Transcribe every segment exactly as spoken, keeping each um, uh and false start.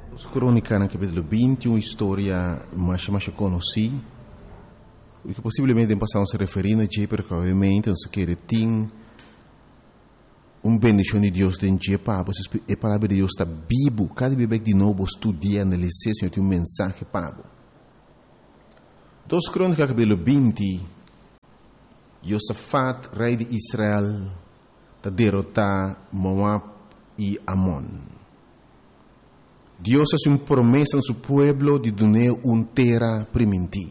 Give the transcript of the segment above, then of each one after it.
Os Crônicas, no capítulo vinte, uma história mais, mais conhecida, que possivelmente passamos a referir a Jé, porque obviamente nós queremos ter uma bendição de Deus dentro de Jé, a palavra de Deus está viva, cada vez de novo estudia, analisar, Senhor, tem um mensagem para você. Dos Crônicas, capítulo vinte, Josafat, rei de Israel, está derrotar Moab e Amon. Deus hace uma promessa a seu pueblo de dar uma terra permitir.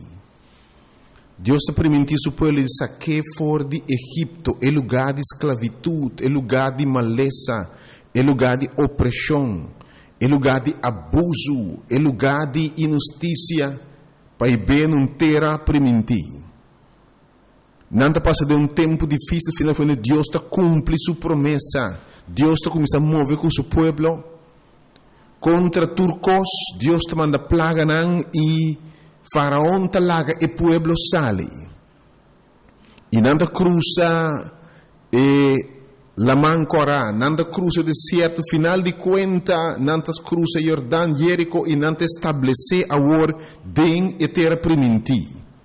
Deus ha permitido seu pueblo de sacar fora de Egipto, é lugar de esclavitud, é lugar de maleza, é lugar de opressão, é lugar de abuso, é lugar de injustiça, para ver uma terra permitir. Nada passa de um tempo difícil, finalmente Deus está cumpre sua promessa. Deus está começando a mover com seu pueblo. Contra turcos, Deus te manda plaga nan e faraón te laga e pueblo sale. E nanda cruza e la mancora, nanda cruza deserto, final de cuenta, nanda cruza Jordán, Jerico e nanda establece agora den e terra primiti.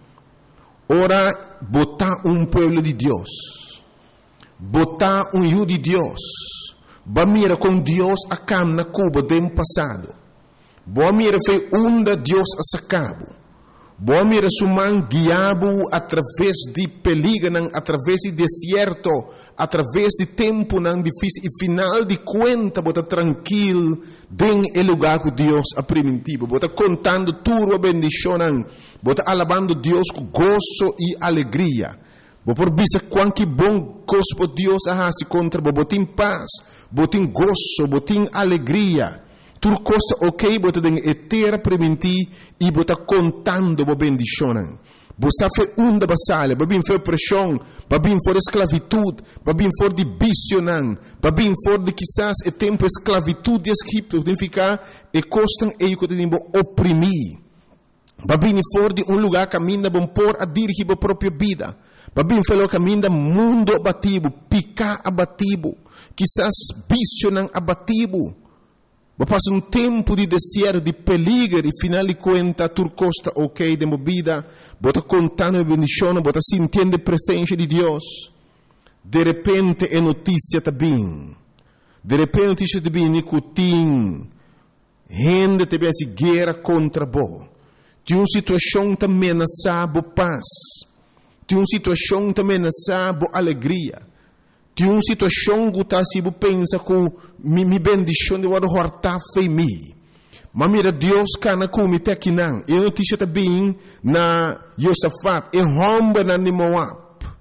Ora, botar um pueblo de Deus, botar um yu de Deus. Ba mira com Deus a cam na Cuba do passado. Boa mira foi onda Deus a sacabo. Boa mira suman guiabo através de perigo, através de deserto, através de tempo não difícil e final de conta bota tranquilo den el lugar que Deus a primitivo. Bota contando tudo a bendição, bota alabando Deus com gozo e alegria. Bo por bisa quanto bom coisa Deus a se contra bo botin paz, botin gozo, botin alegria. Tudo coisa ok, bota den etera preventi e bota contando bo bendicionan. Bo sa fe unda basale, babin fe pressão, babin for esclavitud, babin for de bicionan, babin for de quizás e tempo esclavitud de Egipto, tem ficar e costan e que tem bo oprimir. Babin for de um lugar caminha bom por a dirigir a própria vida. Babin falou caminho mundo abatido, picar abatido, quizás visionan abatido. Ba passa um tempo de deserto, de peligro, e final de conta, turcosta ok de movida, bota contando a bendição, bota sentindo a presença de Deus. De repente é notícia também. De repente notícia também, nicotim, gente te vê guerra contra bo. De uma situação também ameaçada paz. De uma situação também ameaçada alegria. De uma situação que está se pensa que mi, mi bendição de wado horta fei mi. Mas mira Deus cana com mi te não. E notícia também na Josafat, e romba na Moab.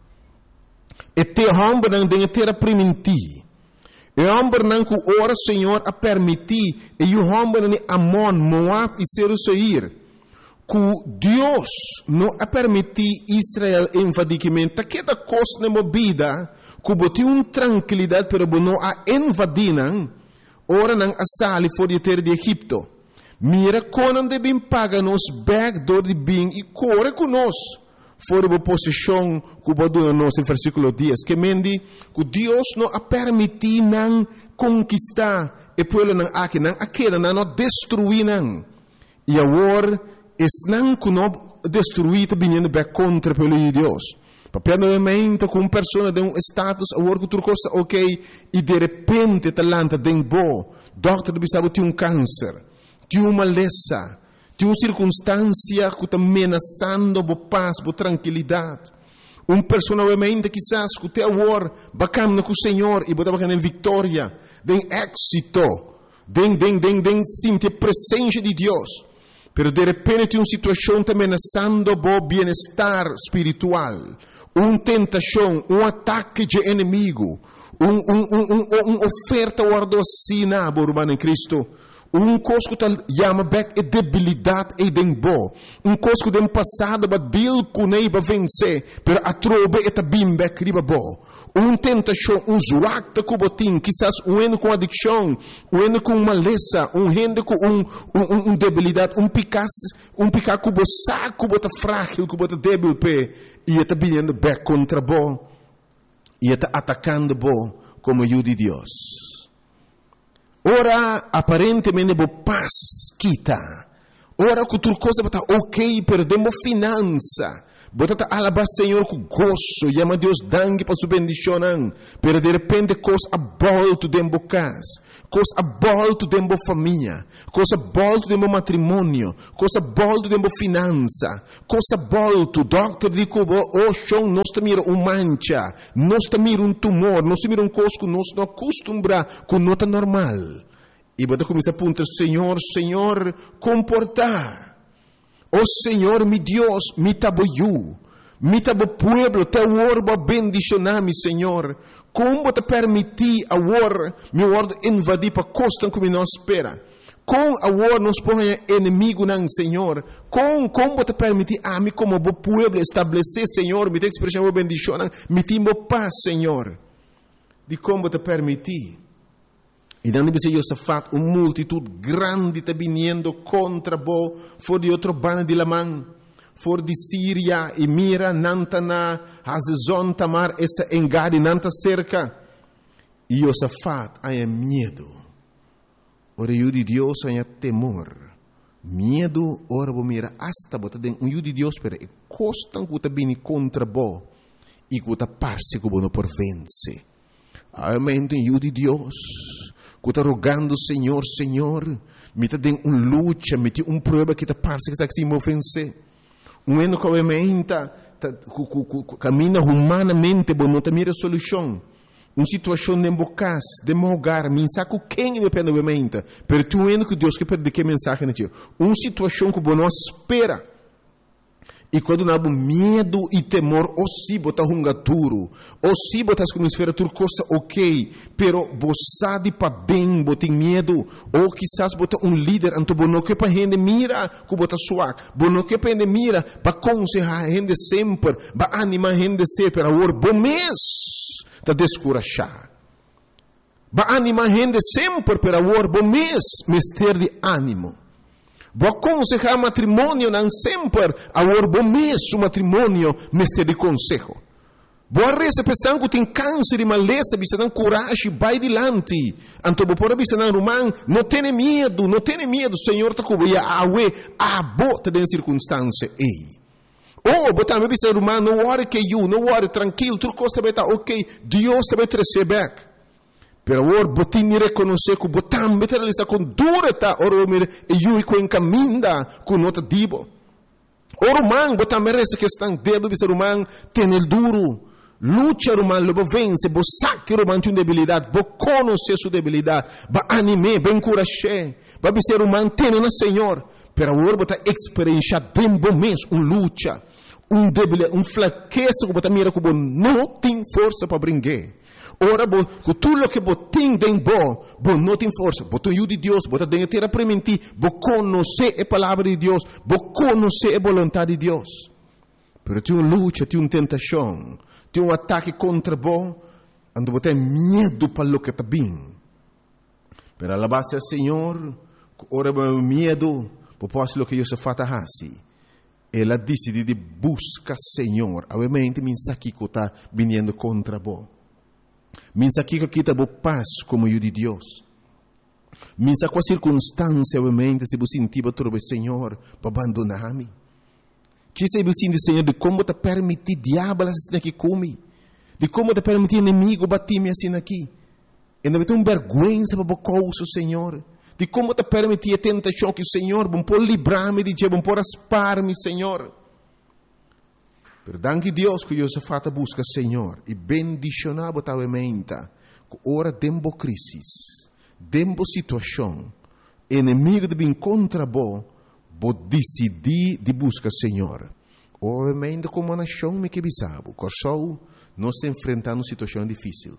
E te romba na de terra primiti. E romba na que ora Senhor a permitir, e o romba na Amon, Moab e Seir. Que Deus não a permitir Israel invadicamente, que da coisa na movida, que botou uma tranquilidade para não a invadir, ora não a sali fora de terra de Egipto. Mira quando devem pagar nos backdoor de bem e corre conosco fora da posição que botou nos no versículo dez, que mendi que Deus não a permitir não conquistar e pueblo não aqui não aquela não destruir não. E agora es não que não destruir vindo bem contra o povo de Deus. Papel novamente com uma pessoa de um status, agora que tudo coisa ok, e de repente talanta de um bo, doutor bisabo tem um câncer, tem uma maleza, tem uma circunstância que está ameaçando a paz, a tranquilidade. Uma pessoa novamente quizás que tem agora bacana com o Senhor e botar bacana em vitória, de êxito, de de de de sentir a presença de Deus. Pero de repente tem uma situação também ameaçando o bem-estar espiritual, uma tentação, um ataque de inimigo, uma um, um, um, um oferta guardocina, burman em Cristo, um coisa que chama back é debilidade e dembo, um coisa que tem passado para deal com ele para vencer, pero a trobe é também back riba bo. Um tentação, um zuacta com botim, quizás um eno com adicção, um eno com maleza, um rende com um, um, um debilidade, um picar, um picar com o saco, bota frágil, com bota débil pé, e está vindo back contra bo, e está atacando bo como o de Deus. Ora, aparentemente, bo paz quita. Ora, que outra coisa está ok, perdemos finança. Bota alabar Senhor com gozo, llama Deus dangue para sua bendição, pero de repente coisa abolto dentro da casa, coisa abolto dentro da família, coisa abolto dentro do matrimônio, coisa abolto dentro da finança, coisa abolto, doctor diz que oh, chão, nós estamos um mancha, nós estamos um tumor, nós estamos um coisa que nós não acostumbramos com nota normal. E bota começa a apontar, Senhor, Senhor, comportar. Oh Senhor, mi Deus, mi taboyu, mi tabo pueblo, te orba bendicionami, Senhor. Como te permitir a war, mi word invadir para costa como nós espera. Com a war nos põe inimigo não, Senhor. Com como te permitir a mim como bo pueblo estabelecer, Senhor, mi te expressão bendição, mi timo paz, Senhor. De como te permitir. E não deve ser Josafat, uma multitud grande está vindo contra bo, for de outro bando de Lamã, for de Síria, e mira, Nantana, Hazezon, Tamar, esta engade, Nanta cerca. E Josafat, há medo. Ora, o de Deus, há temor. Medo, ora, bo mira, hasta, bota den, um de Deus, pero, e costan que está vindo contra bo, e que está parse que bo não por vence. Há mente, um de Deus, que está rogando, Senhor, Senhor, me está dando uma luta, me tem uma prova que está parece que está se me ofense. Um ano que obviamente caminha humanamente, mas não tem a solução. Uma situação de embocas, de mogar, me saco quem depende obviamente. Mas tu vendo que Deus quer perder que mensagem não tinha. Uma situação que você não espera. E quando não há medo e temor, ou se botar um duro, ou se botar como esfera tudo coisa ok, pero você de para bem, botar medo, ou quizás botar um líder, então não que para gente mira, que botar suave, não que para gente mira, para aconselhar a gente sempre, para animar a gente sempre, para o bom mês, para descorachar. Para animar a gente sempre, para o bom mês, mister de ânimo. Vou aconselhar matrimônio não sempre, agora bom mês o matrimônio, mestre de consejo. Vou receber pessoas que têm câncer e maleza, precisam coragem, vai adiante. Então, vou pôr a visão romana, não tenha medo, não tenha medo, Senhor está cobrindo a ué, a bota de circunstância, ei. Oh, botar a visão romana, não worry que you, não worry, tranquilo, tudo coisa vai estar ok, Deus vai te receber. Pero agora, botin ni reconhecer que botam meter lisa com dureta, ora mir e eu e com caminda com nota dibo. Ora man, botam merece que estão debo ser humano, tem el duro, luta humano, lobo vence, bo saque humano tem debilidade, bo conhecer sua debilidade, ba anime, bem encorajar, ba ser humano tem na Senhor. Pero agora botar experiência bem bom mês, um luta, um debilidade, um fraqueza que botar mira que bo não tem força para brincar. Ora, com tudo o que você tem dentro, você não tem força. Você tem o de Deus, você tem que ter a permitir, você conhecer a palavra de Deus, você conhecer a vontade de Deus. Mas tem uma luta, tem uma tentação, tem um ataque contra você, onde você tem medo para o que está bem. Mas a base do Senhor, ora, o medo, você pode o que Deus faz assim. Ela decide de buscar o Senhor, obviamente, mensagem que está vindo contra você. Minsa que aqui está paz como eu de Deus. Minsa com a circunstância, obviamente, se você sentir para o Senhor, para abandonar-me. Que se você sentir, Senhor, de como te permitir diabo assim aqui comigo. De como te permitir inimigo bater-me assim aqui. E não vai ter uma vergonha para o coisa, Senhor. De como te permitir a tentação que o Senhor, bom por livrar-me de bom por aspar-me, Senhor. Pero danke Deus que Josafat busca Senhor e bendicionar botavamente que ora dembo crisis, dembo situação, inimigo de vir contra bo, bo decidir de buscar Senhor. Obviamente como uma nação me que bisabo, corsou nós enfrentando uma situação difícil.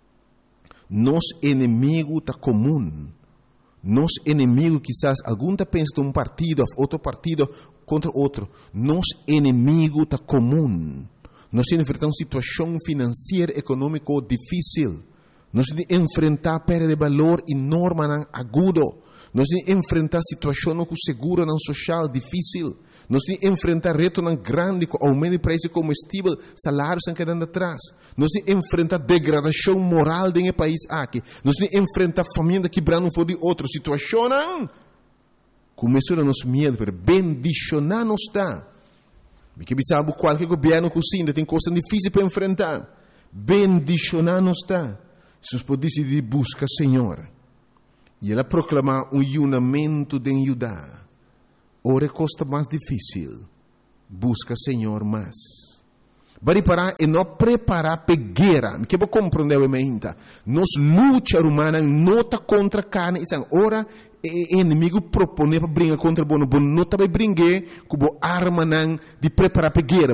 Nos inimigo tá comum. Nos inimigo quizás algum tá pensa de um partido, outro partido contra outro. Nos inimigo está comum. Nós enfrentamos uma situação financeira, econômica difícil. Nós temos de enfrentar perda de valor enorme não agudo. Nós temos de enfrentar situações com seguro não social difícil. Nós temos de enfrentar reto não grande com aumento de preço de combustível, salários estão quedando atrás. Nós temos de enfrentar degradação moral dentro do país aqui. Nós temos de enfrentar família quebrando fora de outra situação. Começou a nos medo, pero bendicionar não está. Porque sabe qualquer governo que sim, tem coisas difíceis para enfrentar. Bendicionar não está. Se nós podemos decidir buscar o Senhor. E ela proclamar um unamento de ajudar. Ora é costa mais difícil. Busca o Senhor mais. Bari parar e não preparar para guerra. Que vou compreender o que Nos luta humana nota contra a carne. Ora, o inimigo propõe para brincar contra o bono. Não está para brincar com a arma de preparar para guerra.